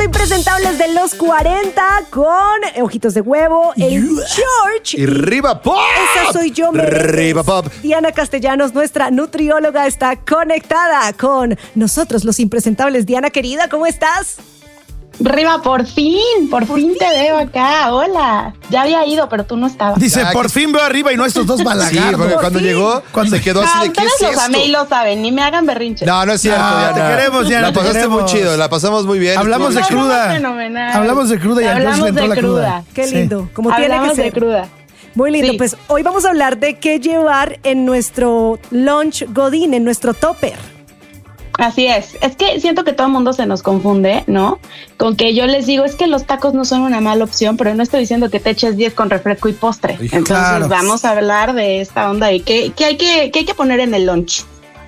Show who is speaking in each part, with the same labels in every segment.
Speaker 1: impresentables de los 40 con Ojitos de Huevo, el George
Speaker 2: y Riva Pop.
Speaker 1: Esa soy yo,
Speaker 2: Riva Pop.
Speaker 1: Diana Castellanos, nuestra nutrióloga, está conectada con nosotros, los impresentables. Diana, querida, ¿cómo estás?
Speaker 3: Riva, por fin te veo acá. Hola. Ya había ido, pero tú no estabas.
Speaker 4: Dice, por fin veo arriba y no estos dos balagardos.
Speaker 2: Sí, porque cuando llegó, se quedó así de ¿qué es
Speaker 3: ustedes los
Speaker 2: esto?
Speaker 3: amé y lo saben, ni me hagan berrinche.
Speaker 2: No es cierto, Diana.
Speaker 4: Te queremos, Diana.
Speaker 2: La pasaste muy chido, la pasamos muy bien.
Speaker 4: Hablamos de cruda.
Speaker 3: Fenomenal.
Speaker 4: Hablamos de cruda y al George le entró la cruda.
Speaker 1: Qué lindo,
Speaker 4: Sí.
Speaker 1: como tiene que
Speaker 3: Hablamos
Speaker 1: ser.
Speaker 3: de cruda.
Speaker 1: Muy lindo,
Speaker 3: Sí.
Speaker 1: pues hoy vamos a hablar de qué llevar en nuestro lunch godín, en nuestro topper.
Speaker 3: Así es que siento que todo el mundo se nos confunde, ¿no? Con que yo les digo, es que los tacos no son una mala opción, pero no estoy diciendo que te eches 10 con refresco y postre.
Speaker 2: Hijo,
Speaker 3: Entonces
Speaker 4: claro.
Speaker 3: vamos a hablar de esta onda y qué hay que poner en el lunch.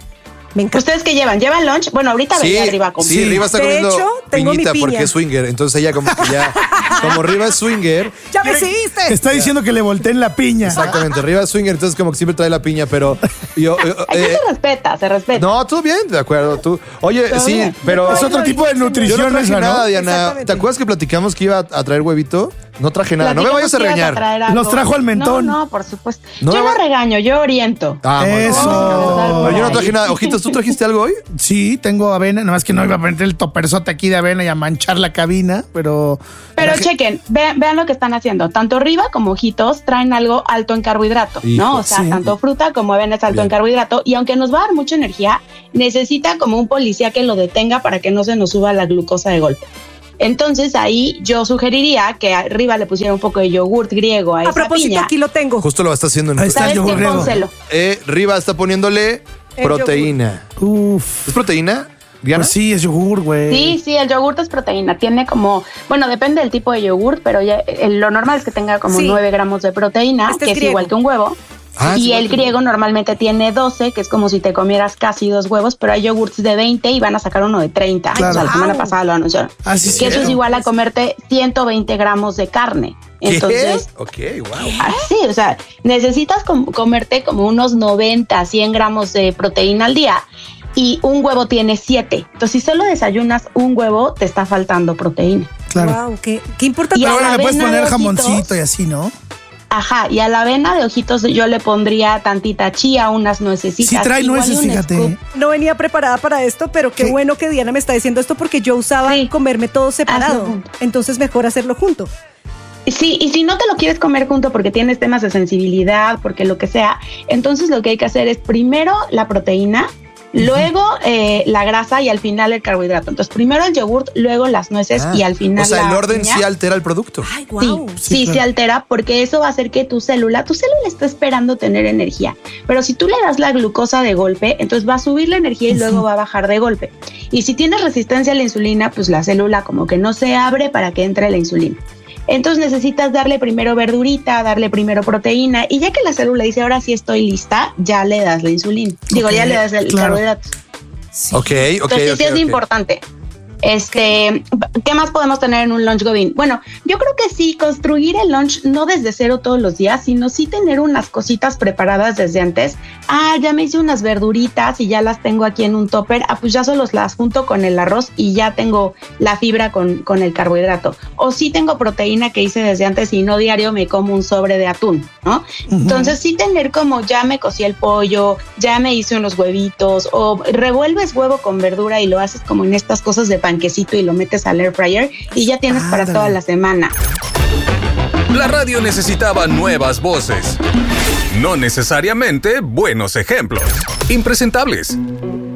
Speaker 1: Me encanta.
Speaker 3: ¿Ustedes qué llevan? ¿Llevan lunch? Bueno, ahorita venía Riva con
Speaker 2: Sí, Riva está
Speaker 1: De
Speaker 2: comiendo
Speaker 1: hecho, tengo mi
Speaker 2: piñita
Speaker 1: piña.
Speaker 2: porque es swinger. Entonces ella como que ya, como Riva es swinger.
Speaker 1: ¡Ya me seguiste!
Speaker 4: Está diciendo que le volteen la piña.
Speaker 2: Exactamente, Riva es swinger, entonces como que siempre trae la piña, pero yo...
Speaker 3: Aquí se respeta.
Speaker 2: no, todo bien, de acuerdo. Tú. Oye,
Speaker 3: Todo
Speaker 2: sí,
Speaker 3: bien.
Speaker 2: pero...
Speaker 4: Es otro tipo de
Speaker 2: Yo no
Speaker 4: nutrición
Speaker 2: traje
Speaker 4: esa,
Speaker 2: nada,
Speaker 4: ¿no?
Speaker 2: Diana.
Speaker 1: Exactamente.
Speaker 2: ¿Te acuerdas que platicamos que iba a traer huevito? No traje nada. No me vayas a regañar.
Speaker 4: Los trajo al mentón.
Speaker 3: No, por supuesto.
Speaker 2: No
Speaker 3: Yo
Speaker 2: me
Speaker 3: no
Speaker 2: va-
Speaker 3: regaño, yo oriento.
Speaker 2: Ah, bueno.
Speaker 4: Eso.
Speaker 2: Pero yo no traje nada. Ojitos, ¿tú trajiste algo hoy?
Speaker 4: Sí, tengo avena, nada más que no iba a poner el toperzote aquí de avena y a manchar la cabina, pero...
Speaker 3: Pero chequen, vean lo que están haciendo. Tanto Riva como Ojitos traen algo alto en carbohidrato,
Speaker 2: Hijo,
Speaker 3: ¿no? O sea,
Speaker 4: sí.
Speaker 3: tanto fruta como avena es alto
Speaker 2: Bien.
Speaker 3: en carbohidrato. Y aunque nos va a dar mucha energía, necesita como un policía que lo detenga para que no se nos suba la glucosa de golpe. Entonces ahí yo sugeriría que arriba le pusiera un poco de yogurt griego a
Speaker 1: A
Speaker 3: esa
Speaker 1: propósito,
Speaker 3: piña.
Speaker 1: aquí lo tengo.
Speaker 2: Justo lo está haciendo en
Speaker 4: Ahí está.
Speaker 3: ¿Sabes
Speaker 4: yogur
Speaker 3: qué?
Speaker 4: griego.
Speaker 3: Pónselo.
Speaker 2: Riva está poniéndole
Speaker 1: El
Speaker 2: proteína.
Speaker 4: Uf.
Speaker 2: ¿Es proteína, Diana?
Speaker 4: Pues sí, es yogur, güey.
Speaker 3: Sí, el yogurt es proteína. Tiene como, bueno, depende del tipo de yogurt, pero ya, lo normal es que tenga como
Speaker 1: Sí.
Speaker 3: 9 gramos de proteína,
Speaker 1: Este
Speaker 3: que
Speaker 1: es
Speaker 3: es
Speaker 1: griego.
Speaker 3: igual que un huevo.
Speaker 2: Ah, es
Speaker 3: Y
Speaker 2: igual
Speaker 3: el
Speaker 2: que-
Speaker 3: griego normalmente tiene 12, que es como si te comieras casi 2 huevos, pero hay yogurts de 20 y van a sacar uno de 30.
Speaker 4: Claro.
Speaker 3: O sea, la semana
Speaker 1: Au.
Speaker 3: pasada lo anunciaron.
Speaker 4: Ah, sí,
Speaker 3: Que eso
Speaker 4: cierto.
Speaker 3: es igual a comerte 120 gramos de carne. Entonces,
Speaker 2: ¿Qué? Ok, wow.
Speaker 3: así, o sea, necesitas comerte como unos 90, 100 gramos de proteína al día. Y un huevo tiene 7. Entonces, si solo desayunas un huevo, te está faltando proteína.
Speaker 4: Claro.
Speaker 1: Wow, qué importante.
Speaker 3: Y
Speaker 4: Pero
Speaker 3: a
Speaker 4: ahora
Speaker 3: la
Speaker 4: le puedes
Speaker 3: avena
Speaker 4: poner
Speaker 3: de
Speaker 4: jamoncito
Speaker 3: Ojitos.
Speaker 4: y así, ¿no?
Speaker 3: Ajá, y a la avena de Ojitos yo le pondría tantita chía, unas nuecesitas.
Speaker 4: Sí trae
Speaker 3: igual
Speaker 4: nueces,
Speaker 3: un
Speaker 4: fíjate.
Speaker 3: scoop.
Speaker 1: No venía preparada para esto, pero qué
Speaker 4: Sí.
Speaker 1: bueno que Diana me está diciendo esto porque yo usaba
Speaker 3: Sí.
Speaker 1: comerme todo separado.
Speaker 3: Hazlo junto.
Speaker 1: Entonces mejor hacerlo junto.
Speaker 3: Sí, y si no te lo quieres comer junto porque tienes temas de sensibilidad, porque lo que sea, entonces lo que hay que hacer es primero la proteína, luego la grasa y al final el carbohidrato. Entonces primero el yogurt, luego las nueces y al final
Speaker 2: O sea, el
Speaker 3: la
Speaker 2: orden
Speaker 3: piña.
Speaker 2: sí altera el producto.
Speaker 1: Ay,
Speaker 3: Sí,
Speaker 1: wow.
Speaker 3: sí,
Speaker 4: claro.
Speaker 3: se altera porque eso va a hacer que tu célula está esperando tener energía. Pero si tú le das la glucosa de golpe, entonces va a subir la energía y luego va a bajar de golpe. Y si tienes resistencia a la insulina, pues la célula como que no se abre para que entre la insulina. Entonces necesitas darle primero verdurita, darle primero proteína y ya que la célula dice ahora sí estoy lista, ya le das la insulina. Digo,
Speaker 4: Ok,
Speaker 3: ya le das el
Speaker 4: claro.
Speaker 3: carbohidrato.
Speaker 2: Ok.
Speaker 3: Entonces sí es importante. ¿Qué más podemos tener en un lunch godín? Bueno, yo creo que sí, construir el lunch no desde cero todos los días, sino sí tener unas cositas preparadas desde antes. Ya me hice unas verduritas y ya las tengo aquí en un topper. Pues ya solo las junto con el arroz y ya tengo la fibra con el carbohidrato. O sí tengo proteína que hice desde antes y no diario me como un sobre de atún, ¿no? Entonces sí tener como ya me cocí el pollo, ya me hice unos huevitos o revuelves huevo con verdura y lo haces como en estas cosas de panquecito y lo metes al air fryer y ya tienes para
Speaker 4: Ándale.
Speaker 3: toda la semana.
Speaker 5: La radio necesitaba nuevas voces. No necesariamente buenos ejemplos. Impresentables.